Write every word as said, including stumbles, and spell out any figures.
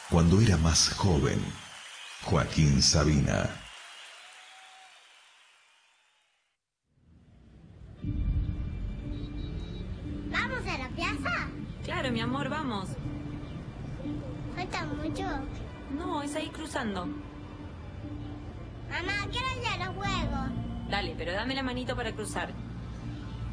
cuando era más joven. Joaquín Sabina. ¿Vamos a la plaza? Claro, mi amor, vamos. ¿Falta mucho? No, es ahí cruzando. Mamá, quiero ir a los juegos. Dale, pero dame la manito para cruzar.